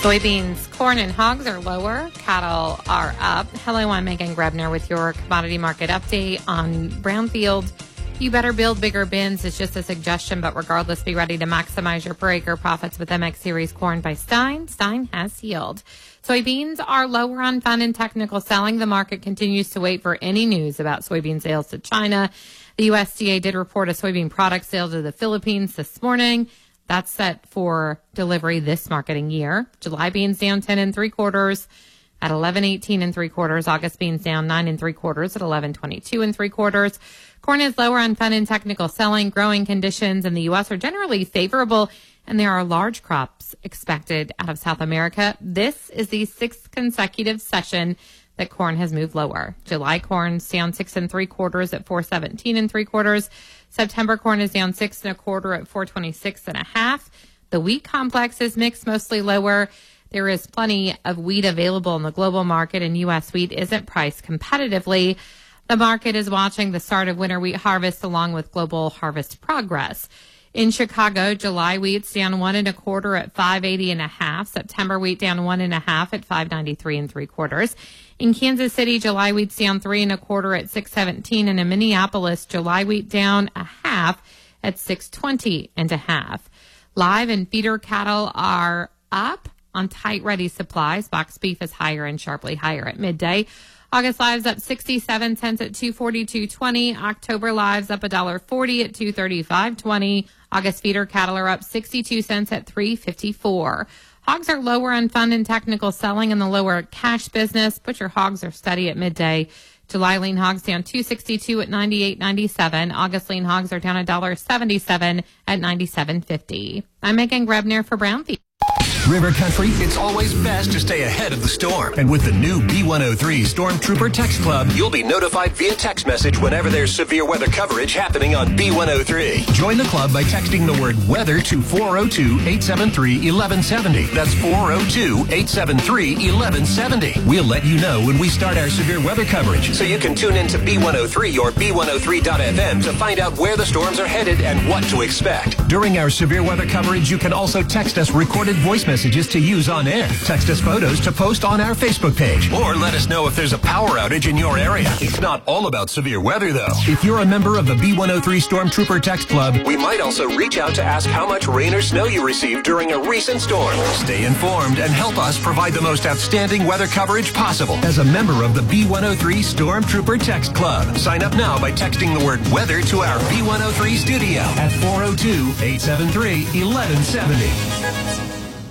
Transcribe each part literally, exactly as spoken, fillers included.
Soybeans, corn, and hogs are lower. Cattle are up. Hello, I'm Megan Grebner with your commodity market update on Brownfield. You better build bigger bins. It's just a suggestion, but regardless, be ready to maximize your per acre profits with M X Series corn by Stein. Stein has yield. Soybeans are lower on fund and technical selling. The market continues to wait for any news about soybean sales to China. The U S D A did report a soybean product sale to the Philippines this morning. That's set for delivery this marketing year. July beans down ten and three quarters at eleven eighteen and three quarters. August beans down nine and three quarters at eleven twenty-two and three quarters. Corn is lower on fund and technical selling. Growing conditions in the U S are generally favorable, and there are large crops expected out of South America. This is the sixth consecutive session that corn has moved lower. July corn's down six and three quarters at four seventeen and three quarters. September corn is down six and a quarter at four twenty-six and a half. The wheat complex is mixed, mostly lower. There is plenty of wheat available in the global market, and U S wheat isn't priced competitively. The market is watching the start of winter wheat harvest along with global harvest progress. In Chicago, July wheat's down one and a quarter at five eighty and a half. September wheat down one and a half at five ninety-three and three quarters. In Kansas City, July wheat's down three and a quarter at six seventeen. And in Minneapolis, July wheat down a half at six twenty and a half. Live and feeder cattle are up on tight ready supplies. Box beef is higher and sharply higher at midday. August lives up sixty-seven cents at two forty-two twenty. October lives up one dollar forty at two thirty-five twenty. August feeder cattle are up sixty-two cents at three fifty-four. Hogs are lower on fund and technical selling in the lower cash business. Butcher hogs are steady at midday. July lean hogs down two sixty-two at ninety-eight ninety-seven. August lean hogs are down one dollar seventy-seven at ninety-seven fifty. I'm Megan Grebner for Brownfield. River Country, it's always best to stay ahead of the storm. And with the new B one oh three Stormtrooper Text Club, you'll be notified via text message whenever there's severe weather coverage happening on B one oh three. Join the club by texting the word weather to four oh two, eight seven three, one one seven oh. That's four oh two, eight seven three, one one seven oh. We'll let you know when we start our severe weather coverage, so you can tune in to B one oh three or B one oh three dot F M to find out where the storms are headed and what to expect. During our severe weather coverage, you can also text us recorded voice messages to use on air. Text us photos to post on our Facebook page. Or let us know if there's a power outage in your area. It's not all about severe weather, though. If you're a member of the B one oh three Stormtrooper Text Club, we might also reach out to ask how much rain or snow you received during a recent storm. Stay informed and help us provide the most outstanding weather coverage possible as a member of the B one oh three Stormtrooper Text Club. Sign up now by texting the word weather to our B one oh three studio at four oh two, eight seven three, one one seven oh.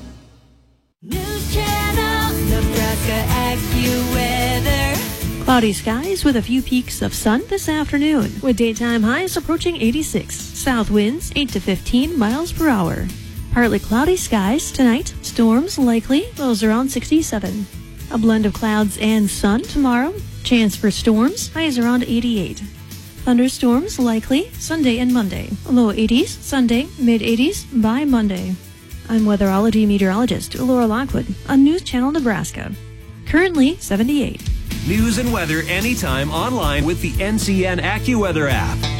News Channel, Nebraska AccuWeather. Cloudy skies with a few peaks of sun this afternoon, with daytime highs approaching eighty-six. South winds eight to fifteen miles per hour. Partly cloudy skies tonight. Storms likely, lows around sixty-seven. A blend of clouds and sun tomorrow. Chance for storms, highs around eighty-eight. Thunderstorms likely Sunday and Monday. Low eighties Sunday, mid eighties by Monday. I'm weatherology meteorologist Laura Lockwood on News Channel Nebraska. Currently seventy-eight. News and weather anytime online with the N C N AccuWeather app.